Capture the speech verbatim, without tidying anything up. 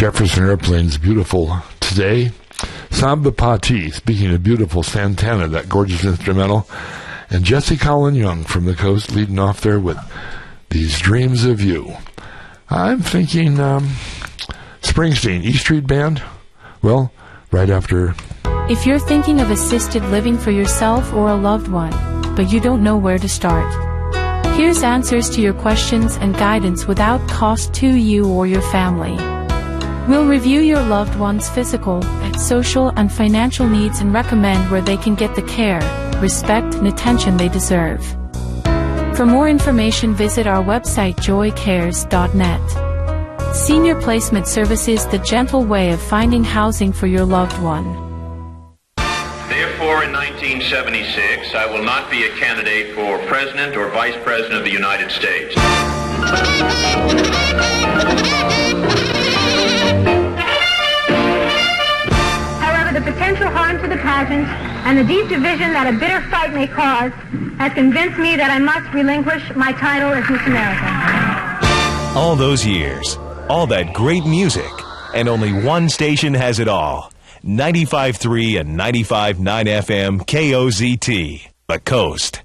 Jefferson Airplane's Beautiful Today. Samba Pati, speaking of beautiful, Santana, that gorgeous instrumental. And Jesse Colin Young from the coast leading off there with These Dreams of You. I'm thinking um, Springsteen, E Street Band. Well, right after. If you're thinking of assisted living for yourself or a loved one, but you don't know where to start, here's answers to your questions and guidance without cost to you or your family. We'll review your loved one's physical, social, and financial needs and recommend where they can get the care, respect, and attention they deserve. For more information, visit our website joy cares dot net. Senior Placement Services, the gentle way of finding housing for your loved one. Therefore, in nineteen seventy-six, I will not be a candidate for President or Vice President of the United States. The potential harm to the pageant and the deep division that a bitter fight may cause has convinced me that I must relinquish my title as Miss America. All those years, all that great music, and only one station has it all. ninety-five point three and ninety-five point nine F M K O Z T, The Coast.